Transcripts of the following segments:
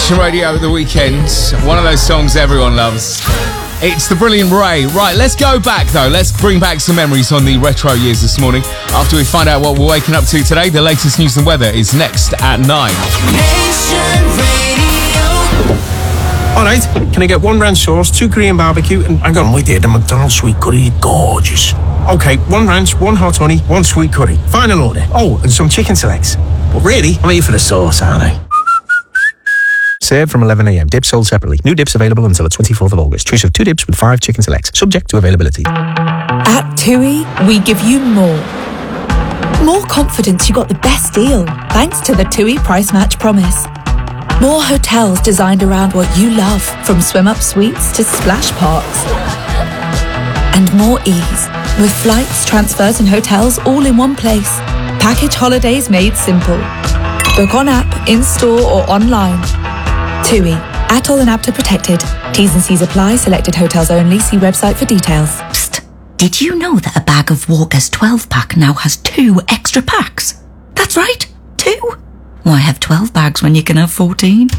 Nation Radio at the weekend. One of those songs everyone loves. It's the brilliant Ray. Right, let's go back though. Let's bring back some memories on the retro years this morning. After we find out what we're waking up to today, the latest news and weather is next at 9. Nation Radio. Alright, can I get 1 ranch sauce, 2 Korean barbecue, and hang on, wait there, the McDonald's sweet curry, gorgeous. Okay, 1 ranch, 1 hot honey, 1 sweet curry. Final order. Oh, and some chicken selects. But really, I'm here for the sauce, aren't I? Served from 11 a.m. Dips sold separately. New dips available until the 24th of August. Choice of 2 dips with 5 chicken selects. Subject to availability. At TUI, we give you more. More confidence you got the best deal, thanks to the TUI Price Match Promise. More hotels designed around what you love, from swim-up suites to splash parks. And more ease, with flights, transfers and hotels all in one place. Package holidays made simple. Book on app, in-store or online. TUI. ATOL and APTA protected. T's and C's apply. Selected hotels only. See website for details. Psst. Did you know that a bag of Walker's 12-pack now has 2 extra packs? That's right, 2. Why have 12 bags when you can have 14?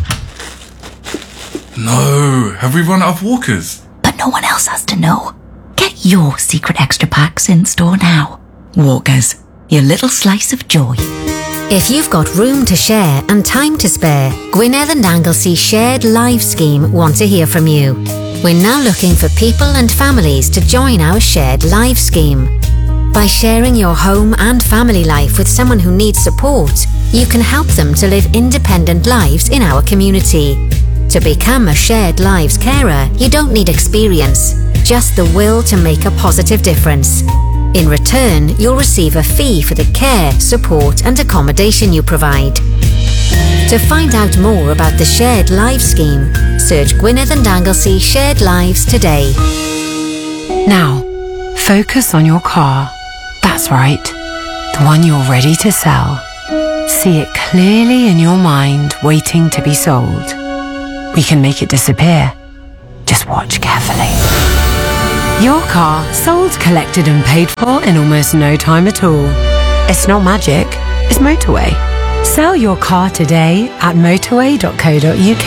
No, have we run out of Walkers? But no one else has to know. Get your secret extra packs in store now. Walkers, your little slice of joy. If you've got room to share and time to spare, Gwynedd and Anglesey Shared Live Scheme want to hear from you. We're now looking for people and families to join our Shared Live Scheme. By sharing your home and family life with someone who needs support, you can help them to live independent lives in our community. To become a Shared Lives carer, you don't need experience, just the will to make a positive difference. In return, you'll receive a fee for the care, support and accommodation you provide. To find out more about the Shared Lives Scheme, search Gwynedd and Anglesey Shared Lives today. Now, focus on your car. That's right, the one you're ready to sell. See it clearly in your mind, waiting to be sold. We can make it disappear. Just watch carefully. Your car sold, collected and paid for in almost no time at all. It's not magic, it's motorway. Sell your car today at motorway.co.uk.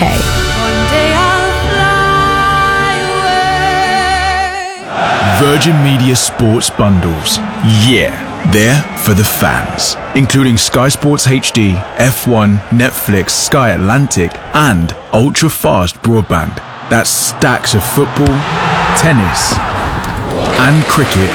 Virgin Media Sports Bundles. Yeah, they're for the fans. Including Sky Sports HD, F1, Netflix, Sky Atlantic, and ultra-fast broadband. That's stacks of football, tennis, and cricket,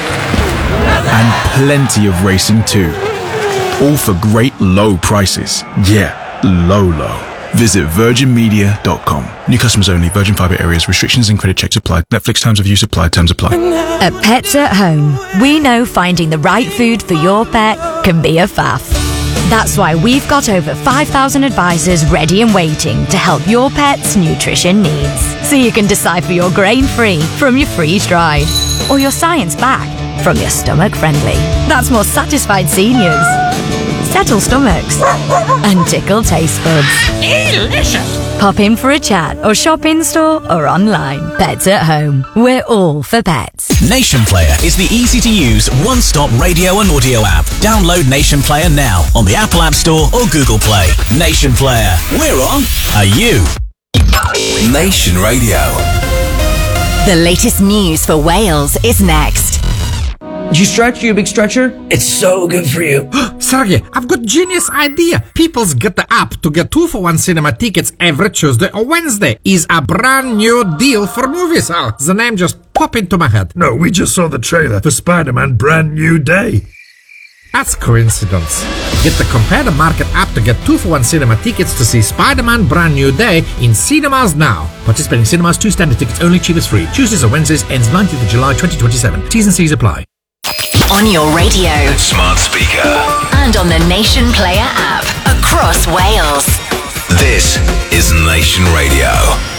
and plenty of racing too. All for great low prices. Yeah, low. Visit virginmedia.com. New customers only. Virgin Fibre areas. Restrictions and credit checks apply. Netflix terms of use apply. Terms apply. At Pets at Home, we know finding the right food for your pet can be a faff. That's why we've got over 5,000 advisors ready and waiting to help your pet's nutrition needs. So you can decide for your grain-free from your freeze-dried, or your science-backed from your stomach-friendly. That's more satisfied seniors, settle stomachs, and tickle taste buds. Delicious! Pop in for a chat or shop in-store or online. Pets at Home. We're all for pets. Nation Player is the easy-to-use, one-stop radio and audio app. Download Nation Player now on the Apple App Store or Google Play. Nation Player. We're on. Are you? Nation Radio. The latest news for Wales is next. Did you stretch, you big stretcher? It's so good for you. Sergey, I've got genius idea. People's Get the App to get 2-for-1 cinema tickets every Tuesday or Wednesday is a brand new deal for movies. Oh, the name just popped into my head. No, we just saw the trailer for Spider-Man Brand New Day. That's coincidence. Get the Compare the Market app to get 2-for-1 cinema tickets to see Spider-Man Brand New Day in cinemas now. Participating cinemas, 2 standard tickets only, cheapest free. Tuesdays or Wednesdays, ends 19th of July 2027. T's and C's apply. On your radio, Smart speaker, and on the Nation Player app across Wales. This is Nation Radio.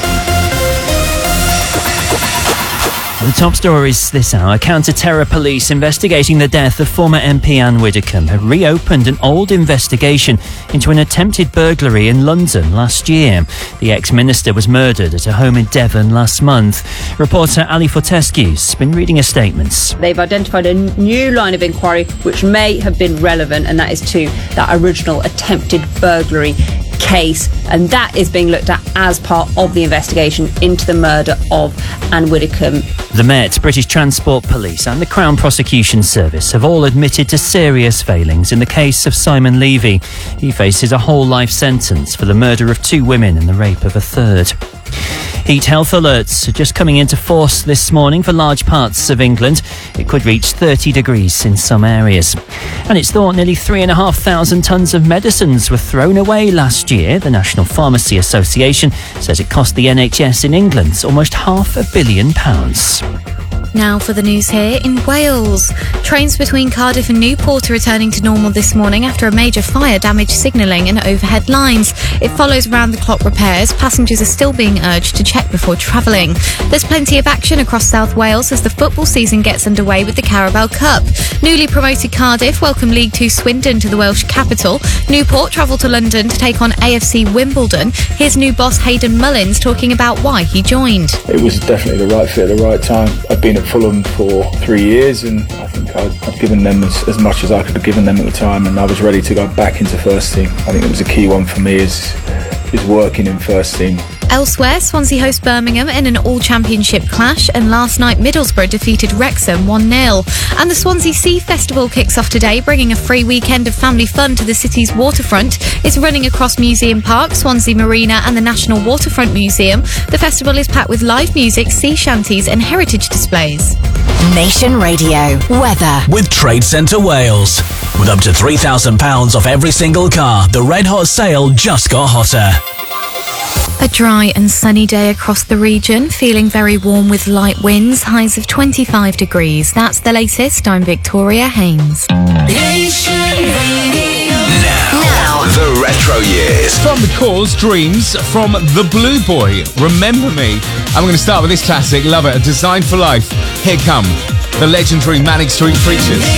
The top stories this hour. Counter-terror police investigating the death of former MP Anne Widdecombe have reopened an old investigation into an attempted burglary in London last year. The ex-minister was murdered at a home in Devon last month. Reporter Ali Fortescue's been reading a statement. They've identified a new line of inquiry which may have been relevant, and that is to that original attempted burglary case, and that is being looked at as part of the investigation into the murder of Anne Widdecombe. The Met, British Transport Police and the Crown Prosecution Service have all admitted to serious failings in the case of Simon Levy. He faces a whole life sentence for the murder of 2 women and the rape of a third. Heat health alerts are just coming into force this morning for large parts of England. It could reach 30 degrees in some areas. And it's thought nearly 3,500 tonnes of medicines were thrown away last year. The National Pharmacy Association says it cost the NHS in England almost £500 million. Now for the news here in Wales. Trains between Cardiff and Newport are returning to normal this morning after a major fire damaged signalling and overhead lines. It follows round-the-clock repairs. Passengers are still being urged to check before travelling. There's plenty of action across South Wales as the football season gets underway with the Carabao Cup. Newly promoted Cardiff welcome League 2 Swindon to the Welsh capital. Newport travel to London to take on AFC Wimbledon. Here's new boss Hayden Mullins talking about why he joined. It was definitely the right fit at the right time. I've been at Fulham for 3 years, and I think I'd given them as much as I could have given them at the time, and I was ready to go back into first team. I think it was a key one for me is working in first team. Elsewhere, Swansea host Birmingham in an all-championship clash, and last night Middlesbrough defeated Wrexham 1-0. And the Swansea Sea Festival kicks off today, bringing a free weekend of family fun to the city's waterfront. It's running across Museum Park, Swansea Marina and the National Waterfront Museum. The festival is packed with live music, sea shanties and heritage displays. Nation Radio weather with Trade Centre Wales. With up to £3,000 off every single car, the Red Hot sale just got hotter. A dry and sunny day across the region, feeling very warm with light winds, highs of 25 degrees. That's the latest. I'm Victoria Haynes. Now, the retro years. From the Cause, Dreams, from the Blue Boy, Remember Me. I'm going to start with this classic, love it, A Design for Life. Here come the legendary Manic Street Preachers.